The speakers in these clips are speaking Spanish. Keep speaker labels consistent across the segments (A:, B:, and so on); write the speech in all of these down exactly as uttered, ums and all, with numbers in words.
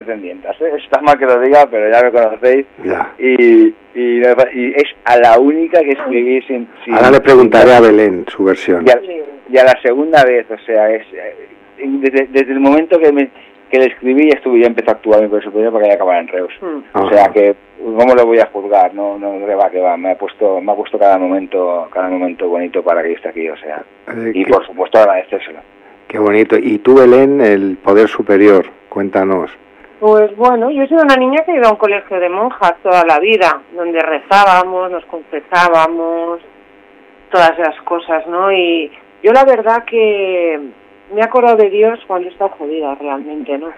A: descendientes. ¿eh? Está mal que lo diga, pero ya me conocéis.
B: Ya.
A: Y, y, y es a la única que escribí sin... sin
B: Ahora le preguntaré a Belén su versión.
A: Y a, y a la segunda vez, o sea, es desde, desde el momento que me que le escribí ya estuve, ya empezó a actuar mi personaje para que acabar en Reus. Mm. O sea que, ¿cómo lo voy a juzgar? No, no, no va, que va, me ha puesto, me ha puesto cada momento, cada momento bonito para que yo esté aquí, o sea, eh, y qué, por supuesto agradecérselo.
B: Qué bonito. Y tú, Belén, el poder superior, cuéntanos.
C: Pues bueno, yo he sido una niña que iba a un colegio de monjas toda la vida, donde rezábamos, nos confesábamos, todas esas cosas, ¿no? Y yo la verdad que me he acordado de Dios cuando he estado jodida realmente, ¿no?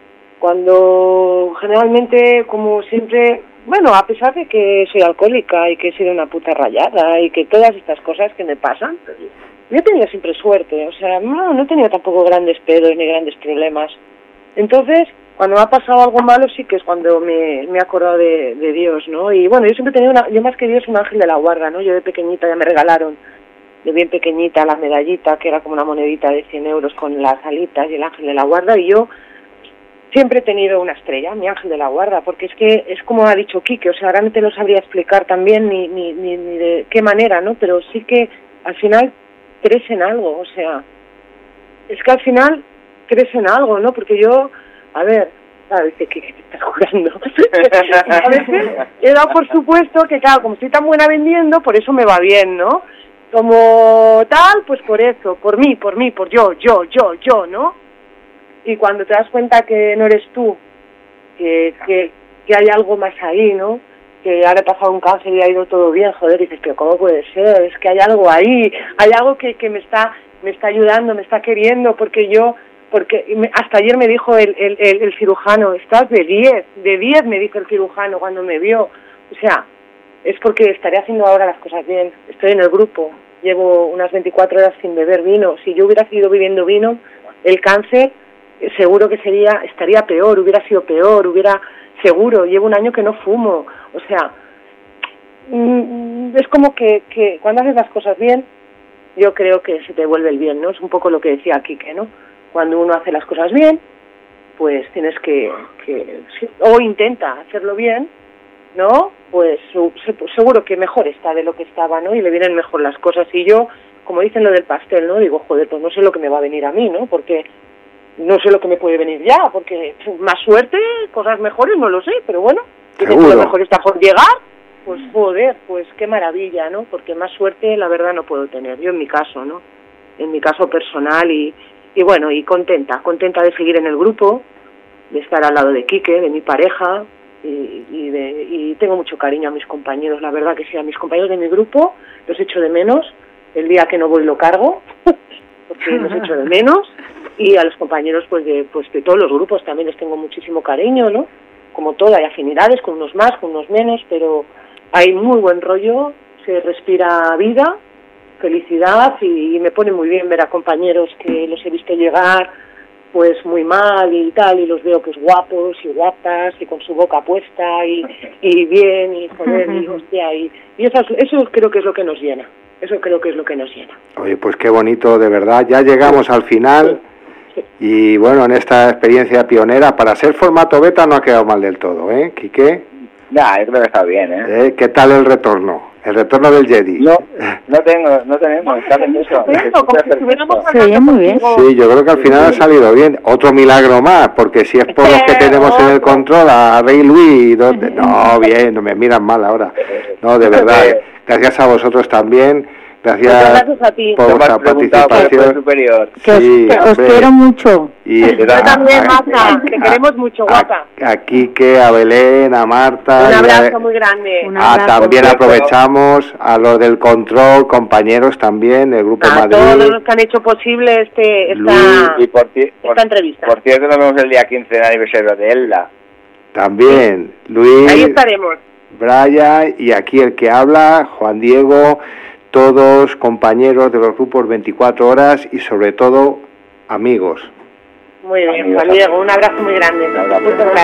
C: Cuando generalmente, como siempre, bueno, a pesar de que soy alcohólica y que he sido una puta rayada y que todas estas cosas que me pasan, yo he tenido siempre suerte, o sea, no, no he tenido tampoco grandes pedos ni grandes problemas. Entonces, cuando me ha pasado algo malo sí que es cuando me, me he acordado de, de Dios, ¿no? Y bueno, yo siempre he tenido, una, yo más que Dios, un ángel de la guarda, ¿no? Yo de pequeñita ya me regalaron, de bien pequeñita, la medallita, que era como una monedita de cien euros con las alitas y el ángel de la guarda, y yo siempre he tenido una estrella, mi ángel de la guarda, porque es que es como ha dicho Quique, o sea, ahora no te lo sabría explicar también ni, ni, ni, ni de qué manera, ¿no? Pero sí que al final crees en algo, o sea, es que al final crees en algo, ¿no? Porque yo, a ver, a ver, ¿qué, qué te estás jugando? A veces he dado por supuesto que, claro, como estoy tan buena vendiendo, por eso me va bien, ¿no? Como tal, pues por eso, por mí, por mí, por yo, yo, yo, yo, ¿no? Y cuando te das cuenta que no eres tú, que, que, que hay algo más ahí, ¿no? Que ahora he pasado un cáncer y ha ido todo bien, joder, dices, pero ¿cómo puede ser? Es que hay algo ahí, hay algo que, que me está me está ayudando, me está queriendo, porque yo, porque me, hasta ayer me dijo el, el, el, el cirujano, estás de diez, de diez me dijo el cirujano cuando me vio, o sea, es porque estaré haciendo ahora las cosas bien, estoy en el grupo, llevo unas veinticuatro horas sin beber vino, si yo hubiera seguido bebiendo vino, el cáncer seguro que sería, estaría peor, hubiera sido peor, hubiera, seguro, llevo un año que no fumo, o sea, es como que, que cuando haces las cosas bien, yo creo que se te vuelve el bien, ¿no? Es un poco lo que decía Quique, ¿no? Cuando uno hace las cosas bien, pues tienes que, que o intenta hacerlo bien, ¿no? Pues seguro que mejor está de lo que estaba, ¿no? Y le vienen mejor las cosas. Y yo, como dicen lo del pastel, ¿no? Digo, joder, pues no sé lo que me va a venir a mí, ¿no? Porque no sé lo que me puede venir ya, porque más suerte, cosas mejores, no lo sé, pero bueno, que lo mejor está por llegar, pues joder, pues qué maravilla, ¿no? Porque más suerte, la verdad, no puedo tener, yo en mi caso, ¿no? En mi caso personal y, y bueno, y contenta, contenta de seguir en el grupo, de estar al lado de Quique, de mi pareja, y, y, de, y tengo mucho cariño a mis compañeros, la verdad que sí, a mis compañeros de mi grupo los echo de menos, el día que no voy lo cargo, porque los echo de menos, y a los compañeros pues de, pues de todos los grupos también les tengo muchísimo cariño, ¿no? Como todo, hay afinidades, con unos más, con unos menos, pero hay muy buen rollo, se respira vida, felicidad, y, y me pone muy bien ver a compañeros que los he visto llegar pues muy mal y tal, y los veo pues guapos y guapas y con su boca puesta y, y bien y joder y hostia y, y eso, eso creo que es lo que nos llena, eso creo que es lo que nos llena.
B: Oye, pues qué bonito, de verdad, ya llegamos al final. Sí. Y bueno, en esta experiencia pionera, para ser formato beta no ha quedado mal del todo, ¿eh, Quique?
A: Nah, yo creo que está bien, ¿eh?
B: ¿Eh? ¿Qué tal el retorno? El retorno del Jedi.
A: No, no tengo, no tenemos, está en eso.
D: Se oye muy bien.
B: Sí, yo creo que al final ha salido bien. Otro milagro más, porque si es por los que tenemos en el control a Rey Luis, ¿dónde? No, bien, no me miran mal ahora. No, de verdad, gracias a vosotros también. Gracias,
C: gracias a ti.
B: por vuestra participación.
A: Superior.
D: Que os,
B: Sí,
D: que os quiero mucho.
B: Y
C: yo también, Marta, te queremos mucho, guapa.
B: A, a Quique, a Belén, a Marta.
C: Un abrazo
B: a,
C: muy grande.
D: Un
B: a,
D: abrazo.
B: también aprovechamos a los del control, compañeros también, el Grupo
C: a
B: Madrid.
C: A todos los que han hecho posible este esta,
A: y por ti,
C: esta
A: por,
C: entrevista.
A: Por cierto, nos vemos el día quince de aniversario de Elda.
B: También, Luis.
C: Ahí estaremos.
B: Brian y aquí el que habla, Juan Diego, todos compañeros de los grupos veinticuatro horas y sobre todo amigos.
C: Muy bien, Juan Diego, un abrazo muy grande. Muchas gracias.